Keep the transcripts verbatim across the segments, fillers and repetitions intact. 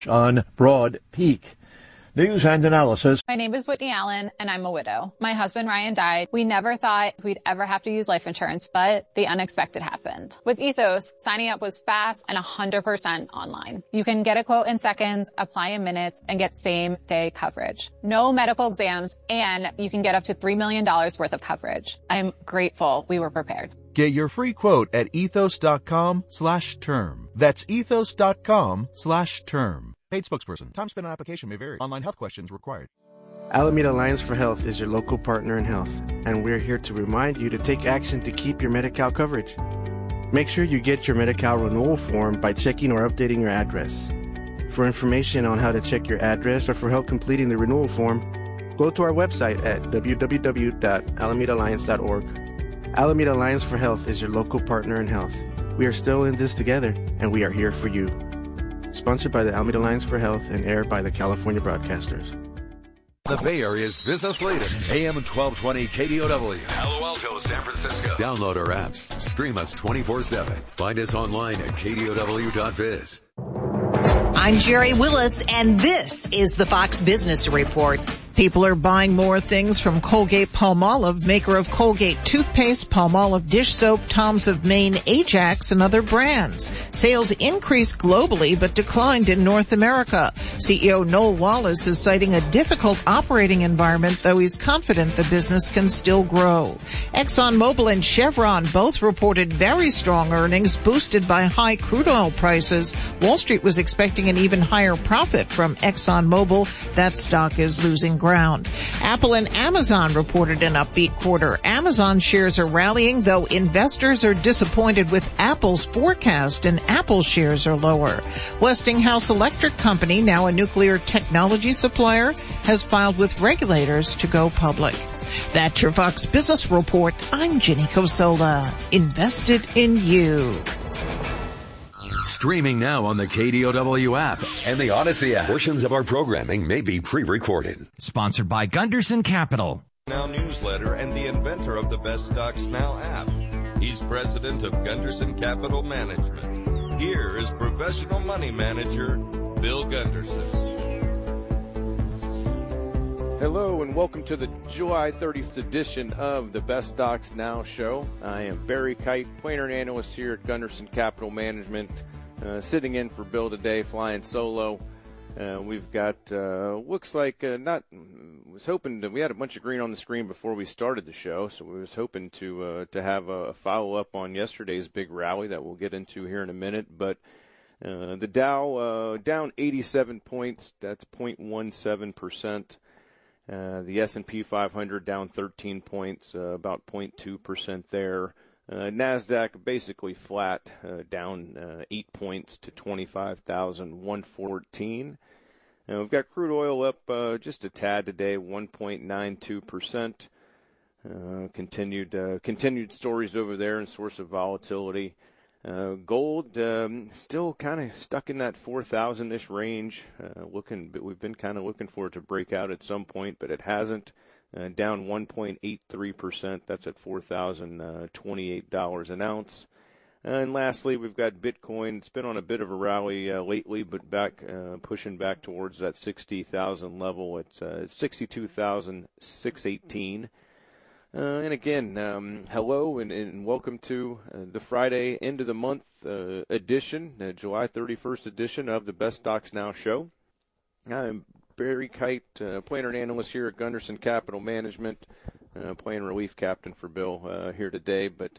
on Broad Peak. News and analysis. My name is Whitney Allen, and I'm a widow. My husband, Ryan, died. We never thought we'd ever have to use life insurance, but the unexpected happened. With Ethos, signing up was fast and one hundred percent online. You can get a quote in seconds, apply in minutes, and get same-day coverage. No medical exams, and you can get up to three million dollars worth of coverage. I'm grateful we were prepared. Get your free quote at ethos.com slash term. That's ethos.com slash term. Paid spokesperson. Time spent on application may vary. Online health questions required. Alameda Alliance for Health is your local partner in health, and we're here to remind you to take action to keep your Medi-Cal coverage. Make sure you get your Medi-Cal renewal form by checking or updating your address. For information on how to check your address or for help completing the renewal form, go to our website at w w w dot alameda alliance dot org. Alameda Alliance for Health is your local partner in health. We are still in this together, and we are here for you. Sponsored by the Alameda Alliance for Health and aired by the California Broadcasters. The Bay Area's business leader, A M twelve twenty K D O W. Palo Alto, San Francisco. Download our apps. Stream us twenty-four seven. Find us online at k d o w dot biz. I'm Jerry Willis, and this is the Fox Business Report. People are buying more things from Colgate-Palmolive, maker of Colgate toothpaste, Palmolive dish soap, Tom's of Maine, Ajax, and other brands. Sales increased globally but declined in North America. C E O Noel Wallace is citing a difficult operating environment, though he's confident the business can still grow. ExxonMobil and Chevron both reported very strong earnings boosted by high crude oil prices. Wall Street was expecting an even higher profit from ExxonMobil. That stock is losing ground. Apple and Amazon reported an upbeat quarter. Amazon shares are rallying, though investors are disappointed with Apple's forecast and Apple shares are lower. Westinghouse Electric Company, now a nuclear technology supplier, has filed with regulators to go public. That's your Fox Business Report. I'm Ginny Cosola. Invested in you. Streaming now on the K D O W app and the Odyssey app. Portions of our programming may be pre-recorded. Sponsored by Gunderson Capital. Now newsletter and the inventor of the Best Stocks Now app. He's president of Gunderson Capital Management. Here is professional money manager Bill Gunderson. Hello and welcome to the July thirtieth edition of the Best Stocks Now show. I am Barry Kite, planner and analyst here at Gunderson Capital Management, uh, sitting in for Bill today, flying solo. Uh, we've got, uh, looks like, uh, not, was hoping that we had a bunch of green on the screen before we started the show, so we was hoping to, uh, to have a, a follow-up on yesterday's big rally that we'll get into here in a minute, but uh, the Dow uh, down eighty-seven points, that's zero point one seven percent. Uh, the S and P five hundred down thirteen points, uh, about zero point two percent there. Uh, NASDAQ basically flat, uh, down uh, eight points to twenty-five thousand one hundred fourteen. And we've got crude oil up uh, just a tad today, one point nine two percent. Uh, continued uh, continued stories over there and source of volatility. Uh, gold um, still kind of stuck in that four thousand-ish range. Uh, looking, but we've been kind of looking for it to break out at some point, but it hasn't. Uh, down one point eight three percent. That's at four thousand twenty-eight dollars an ounce. And lastly, we've got Bitcoin. It's been on a bit of a rally uh, lately, but back uh, pushing back towards that sixty thousand level. It's uh, sixty-two thousand six hundred eighteen. Uh, and again, um, hello and, and welcome to uh, the Friday end of the month uh, edition, uh, July thirty-first edition of the Best Stocks Now show. I'm Barry Kite, uh, planner and analyst here at Gunderson Capital Management, uh, playing relief captain for Bill uh, here today. But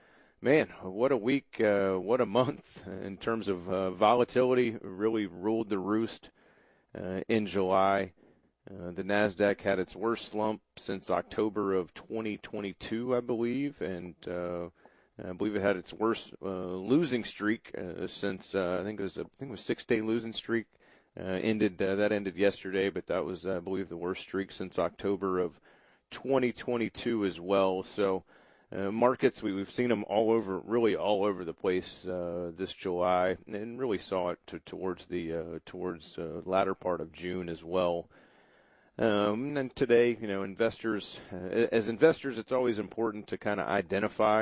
man, what a week, uh, what a month in terms of uh, volatility. Really ruled the roost uh, in July. Uh, the NASDAQ had its worst slump since October of twenty twenty-two, I believe, and uh, I believe it had its worst uh, losing streak uh, since uh, I think it was a, I think it was six-day losing streak. Uh, ended uh, that ended yesterday, but that was, I believe, the worst streak since October of twenty twenty-two as well. So uh, markets, we, we've seen them all over, really all over the place uh, this July, and really saw it to, towards the uh, towards uh, latter part of June as well. Um, and today, you know, investors, uh, as investors, it's always important to kind of identify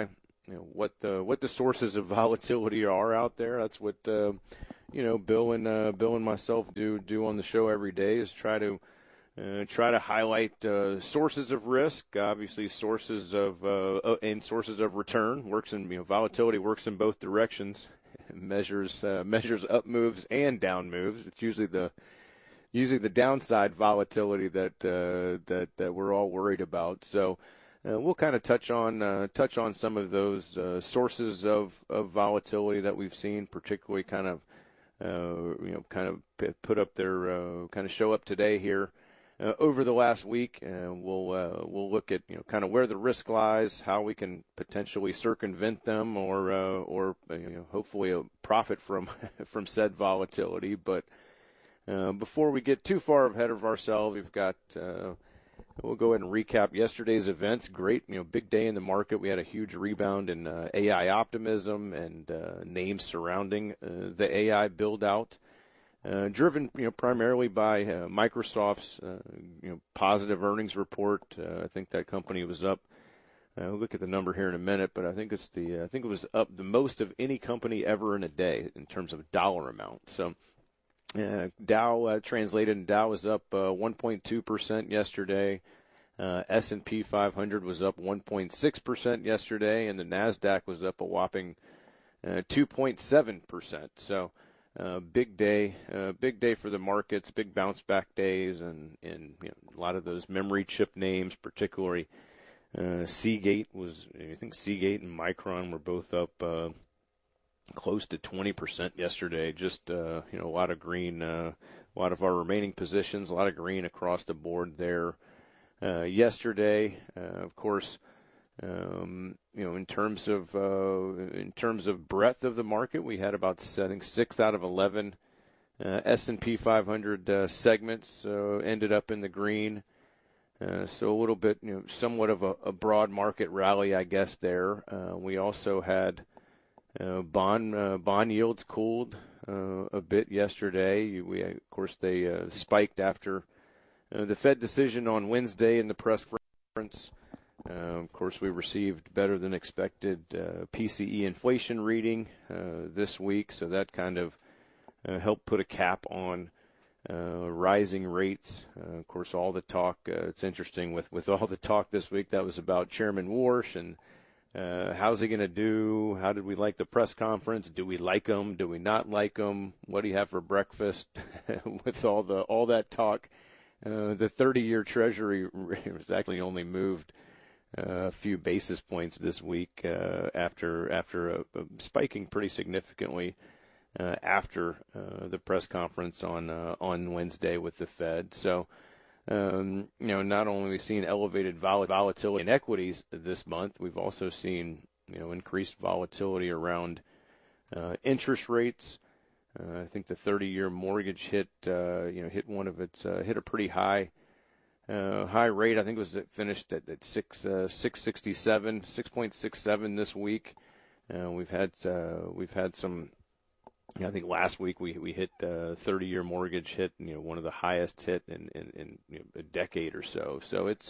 you know, what the what the sources of volatility are out there. That's what uh, you know Bill and uh, Bill and myself do do on the show every day, is try to uh, try to highlight uh, sources of risk, obviously sources of uh, and sources of return. Works in you know volatility works in both directions, measures uh, measures up moves and down moves. It's usually the usually the downside volatility that uh, that that we're all worried about. So. Uh, we'll kind of touch on uh, touch on some of those uh, sources of, of volatility that we've seen, particularly kind of uh, you know kind of p- put up their uh, kind of show up today here uh, over the last week. Uh, we'll uh, we'll look at you know kind of where the risk lies, how we can potentially circumvent them, or uh, or you know, hopefully uh, profit from from said volatility. But uh, before we get too far ahead of ourselves, we've got. Uh, We'll go ahead and recap yesterday's events. Great, you know, big day in the market. We had a huge rebound in uh, A I optimism and uh, names surrounding uh, the A I build-out, uh, driven, you know, primarily by uh, Microsoft's, uh, you know, positive earnings report. Uh, I think that company was up. Uh, we'll look at the number here in a minute, but I think it's the, uh, I think it was up the most of any company ever in a day in terms of dollar amount. So. Uh, Dow uh, translated, and Dow was up uh, one point two percent yesterday. Uh, S and P five hundred was up one point six percent yesterday, and the NASDAQ was up a whopping uh, two point seven percent. So, uh, big day, uh, big day for the markets, big bounce back days, and, and you know, a lot of those memory chip names, particularly uh, Seagate was, I think Seagate and Micron were both up uh, close to twenty percent yesterday. Just, uh, you know, a lot of green, uh, a lot of our remaining positions, a lot of green across the board there. Uh, yesterday, uh, of course, um, you know, in terms of, uh, in terms of breadth of the market, we had about, I think, six out of eleven, uh, S and P five hundred, uh, segments, uh, ended up in the green. Uh, so a little bit, you know, somewhat of a, a broad market rally, I guess, there. Uh, we also had, Uh, bond uh, bond yields cooled uh, a bit yesterday. We, of course, they uh, spiked after uh, the Fed decision on Wednesday in the press conference. Uh, of course, we received better than expected uh, P C E inflation reading uh, this week, so that kind of uh, helped put a cap on uh, rising rates. Uh, of course, all the talk. Uh, it's interesting with with all the talk this week that was about Chairman Warsh and. Uh, how's he going to do? How did we like the press conference? Do we like him? Do we not like him? What do you have for breakfast? With all the all that talk, uh, the thirty-year Treasury was actually only moved uh, a few basis points this week uh, after after a, a spiking pretty significantly uh, after uh, the press conference on uh, on Wednesday with the Fed. So. Um, you know, not only have we seen elevated vol- volatility in equities this month, we've also seen, you know, increased volatility around uh, interest rates. Uh, I think the thirty-year mortgage hit, uh, you know, hit one of its, uh, hit a pretty high, uh, high rate. I think it was it finished at, at six, uh, six sixty-seven, six point six seven this week. Uh, we've had, uh, we've had some. I think last week we we hit uh, thirty-year mortgage hit, you know, one of the highest hit in in, in you know, a decade or so. So it's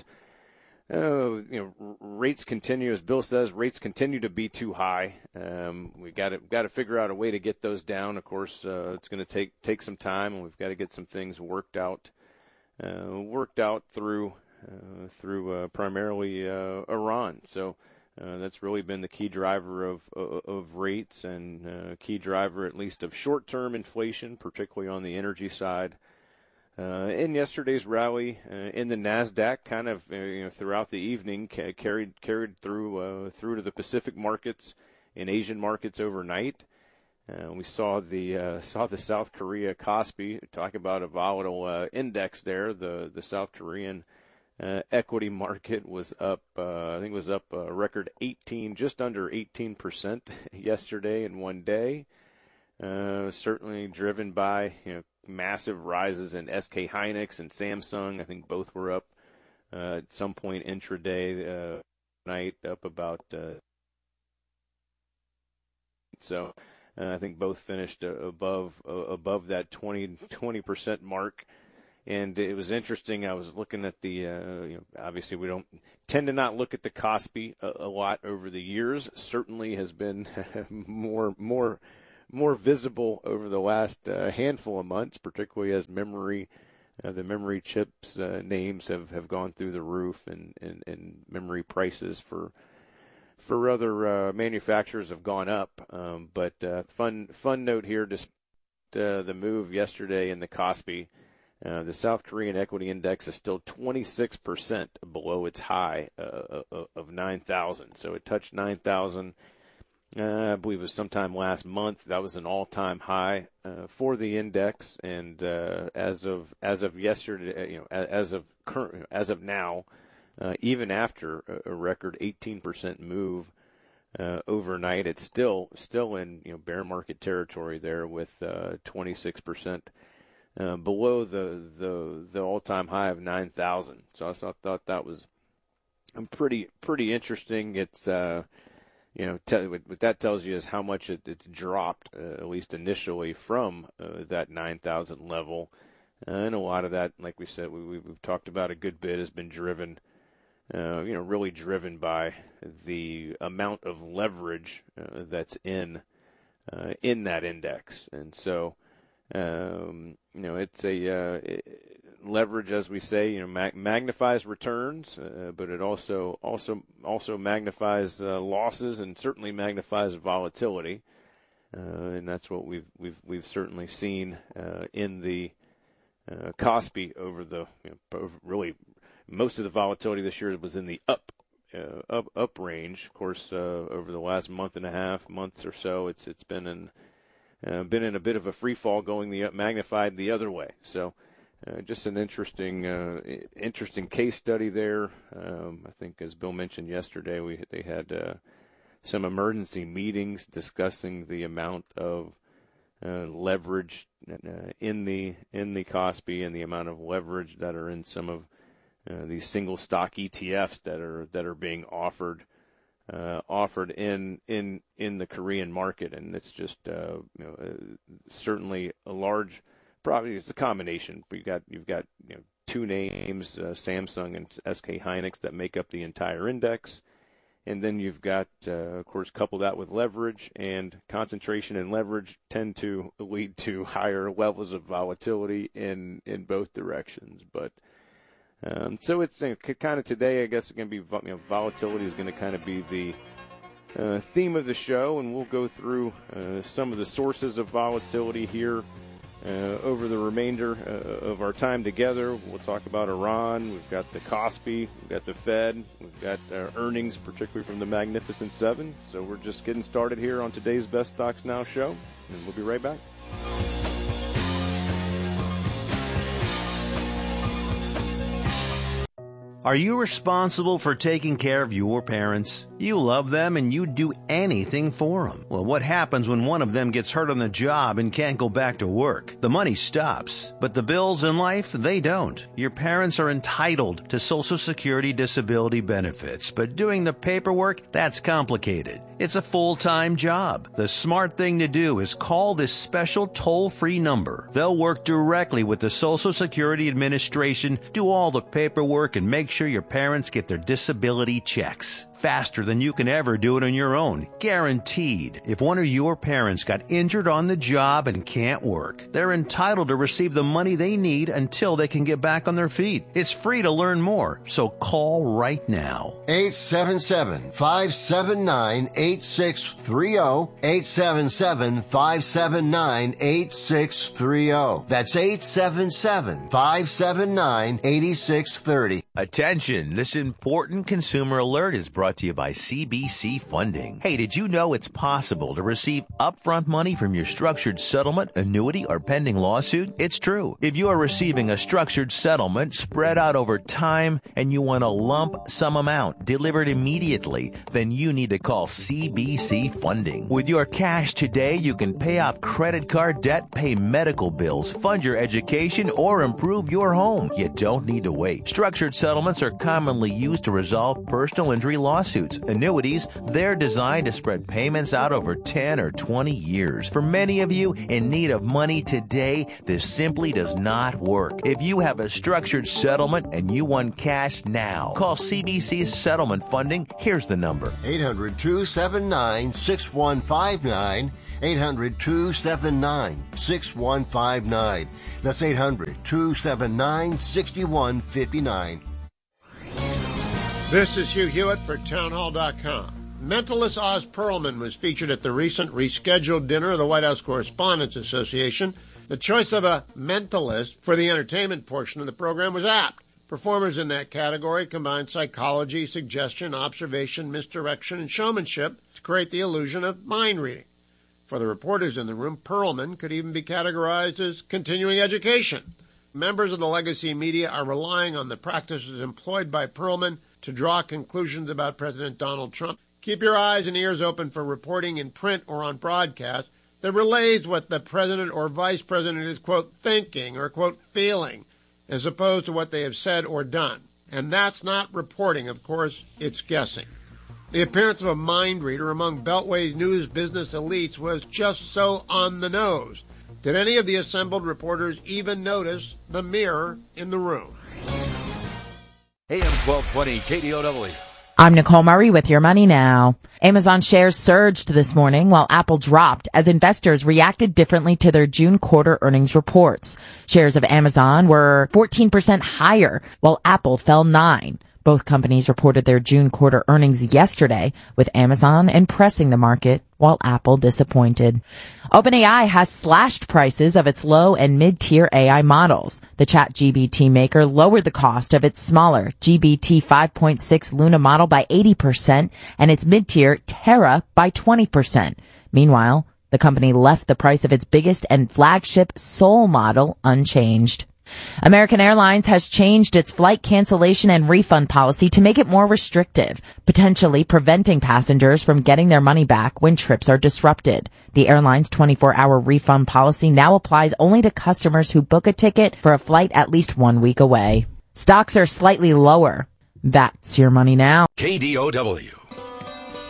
uh, you know rates continue, as Bill says, rates continue to be too high. Um, we got to got to figure out a way to get those down. Of course, uh, it's going to take take some time, and we've got to get some things worked out uh, worked out through uh, through uh, primarily uh, Iran. So. Uh, that's really been the key driver of of, of rates and uh, key driver at least of short-term inflation, particularly on the energy side. Uh, in yesterday's rally uh, in the NASDAQ, kind of uh, you know throughout the evening, ca- carried carried through uh, through to the Pacific markets and Asian markets overnight. Uh, we saw the uh, saw the South Korea Kospi, talk about a volatile uh, index there. The the South Korean Uh, equity market was up, uh, I think it was up a record eighteen, just under eighteen percent yesterday in one day. Uh, certainly driven by, you know, massive rises in S K Hynix and Samsung. I think both were up uh, at some point intraday uh, night, up about. Uh, so uh, I think both finished uh, above uh, above that twenty percent mark. And it was interesting. I was looking at the, uh, you know, obviously we don't tend to not look at the Kospi a, a lot over the years. Certainly has been more, more, more visible over the last uh, handful of months, particularly as memory, uh, the memory chips uh, names have, have gone through the roof, and, and, and memory prices for for other uh, manufacturers have gone up. Um, but uh, fun fun note here, just uh, the move yesterday in the Kospi. Uh, the South Korean equity index is still twenty-six percent below its high uh, of nine thousand. So it touched nine thousand, uh, I believe it was sometime last month. That was an all-time high uh, for the index. And uh, as of as of yesterday, you know, as of current, as of now, uh, even after a, a record eighteen percent move uh, overnight, it's still still in you know bear market territory there with uh, twenty-six percent. Uh, below the, the the all-time high of nine thousand. So I thought, thought that was pretty pretty interesting. It's, uh, you know, te- what that tells you is how much it, it's dropped, uh, at least initially, from uh, that nine thousand level. Uh, and a lot of that, like we said, we, we've talked about a good bit, has been driven, uh, you know, really driven by the amount of leverage uh, that's in uh, in that index. And so, Um, you know, it's a uh, it, leverage, as we say, you know, mag- magnifies returns, uh, but it also also also magnifies uh, losses, and certainly magnifies volatility, uh, and that's what we've we've we've certainly seen uh, in the uh, Kospi over the you know, over really most of the volatility this year was in the up uh, up up range. Of course, uh, over the last month and a half, months or so, it's it's been in Uh, been in a bit of a free fall, going the magnified the other way. So, uh, just an interesting, uh, interesting case study there. Um, I think, as Bill mentioned yesterday, we they had uh, some emergency meetings discussing the amount of uh, leverage uh, in the in the Kospi, and the amount of leverage that are in some of uh, these single stock E T Fs that are that are being offered. Uh, offered in, in in the Korean market, and it's just uh, you know uh, certainly a large, probably it's a combination. But you've got you've got you know two names, uh, Samsung and S K Hynix, that make up the entire index, and then you've got uh, of course couple that with leverage, and concentration and leverage tend to lead to higher levels of volatility in in both directions, but. Um, so it's you know, kind of today, I guess it's going to be, you know, volatility is going to kind of be the uh, theme of the show, and we'll go through uh, some of the sources of volatility here uh, over the remainder uh, of our time together. We'll talk about Iran. We've got the Kospi. We've got the Fed. We've got uh, earnings, particularly from the Magnificent Seven. So we're just getting started here on today's Best Stocks Now show, and we'll be right back. Are you responsible for taking care of your parents? You love them and you'd do anything for them. Well, what happens when one of them gets hurt on the job and can't go back to work? The money stops, but the bills in life, they don't. Your parents are entitled to Social Security disability benefits, but doing the paperwork, that's complicated. It's a full-time job. The smart thing to do is call this special toll-free number. They'll work directly with the Social Security Administration, do all the paperwork, and make sure your parents get their disability checks. Faster than you can ever do it on your own. Guaranteed. If one of your parents got injured on the job and can't work, they're entitled to receive the money they need until they can get back on their feet. It's free to learn more, so call right now. eight seven seven, five seven nine, eight six three zero. eight seven seven, five seven nine, eight six three zero. That's eight seven seven, five seven nine, eight six three zero. Attention, this important consumer alert is brought to you by C B C Funding. Hey, did you know it's possible to receive upfront money from your structured settlement, annuity, or pending lawsuit? It's true. If you are receiving a structured settlement spread out over time and you want a lump sum amount delivered immediately, then you need to call C B C Funding. With your cash today, you can pay off credit card debt, pay medical bills, fund your education, or improve your home. You don't need to wait. Structured settlement settlements are commonly used to resolve personal injury lawsuits. Annuities, they're designed to spread payments out over ten or twenty years. For many of you in need of money today, this simply does not work. If you have a structured settlement and you want cash now, call C B C's Settlement Funding. Here's the number. eight hundred, two seven nine, six one five nine. eight hundred, two seven nine, six one five nine. That's eight hundred, two seven nine, six one five nine. This is Hugh Hewitt for townhall dot com. Mentalist Oz Perlman was featured at the recent rescheduled dinner of the White House Correspondents Association. The choice of a mentalist for the entertainment portion of the program was apt. Performers in that category combined psychology, suggestion, observation, misdirection, and showmanship to create the illusion of mind reading. For the reporters in the room, Perlman could even be categorized as continuing education. Members of the legacy media are relying on the practices employed by Perlman to draw conclusions about President Donald Trump. Keep your eyes and ears open for reporting in print or on broadcast that relays what the president or vice president is, quote, thinking or, quote, feeling, as opposed to what they have said or done. And that's not reporting, of course, it's guessing. The appearance of a mind reader among Beltway's news business elites was just so on the nose. Did any of the assembled reporters even notice the mirror in the room? A M twelve twenty K D O W. I'm Nicole Murray with Your Money Now. Amazon shares surged this morning while Apple dropped as investors reacted differently to their June quarter earnings reports. Shares of Amazon were fourteen percent higher while Apple fell nine. Both companies reported their June quarter earnings yesterday, with Amazon impressing the market while Apple disappointed. OpenAI has slashed prices of its low and mid-tier A I models. The ChatGPT maker lowered the cost of its smaller G B T five point six Luna model by eighty percent and its mid-tier Terra by twenty percent. Meanwhile, the company left the price of its biggest and flagship Soul model unchanged. American Airlines has changed its flight cancellation and refund policy to make it more restrictive, potentially preventing passengers from getting their money back when trips are disrupted. The airline's twenty-four hour refund policy now applies only to customers who book a ticket for a flight at least one week away. Stocks are slightly lower. That's Your Money Now. K D O W.